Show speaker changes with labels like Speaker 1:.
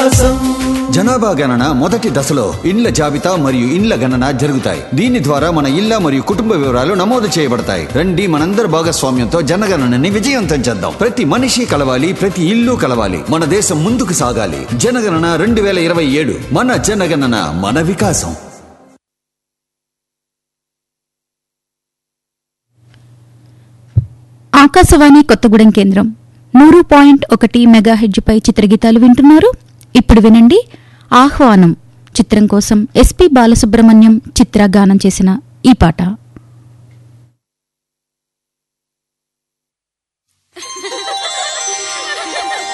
Speaker 1: జనాభా గణన మొదటి దశలో ఇండ్ల జాబితా మరియు ఇండ్ల గణన జరుగుతాయి. దీని ద్వారా మన ఇళ్ల మరియు కుటుంబ వివరాలు నమోదు చేయబడతాయి. రండి మనందరి భాగస్వామ్యంతో జనగణనని విజయవంతం చేద్దాం. ప్రతి మనిషి కలవాలి, ప్రతి ఇల్లు కలవాలి. మన దేశం ముందుకు సాగాలి. జనగణన 2027 మన జనగణన మన వికాసం.
Speaker 2: ఆకాశవాణి కొత్తగూడెం కేంద్రం 100.1 మెగాహెర్ట్జ్ పై చిత్రగీతాలు వింటున్నారు. ఇప్పుడు వినండి ఆహ్వానం చిత్రం కోసం ఎస్పి బాలసుబ్రహ్మణ్యం చిత్ర గానం చేసిన ఈ పాట.